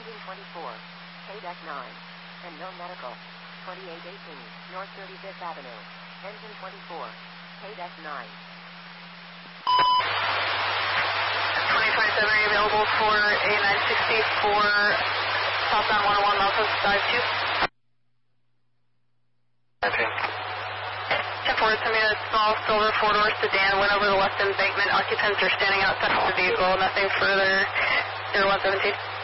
Engine 24, KDEC 9, and no medical. 2818, North 35th Avenue. Engine 24, KDEC 9. 2027, are you available for a 960 for southbound 101 Mountain Dive 2? 10 forward, send me a small silver four-door sedan, went over the left embankment. Occupants are standing outside of the vehicle, nothing further. 0117.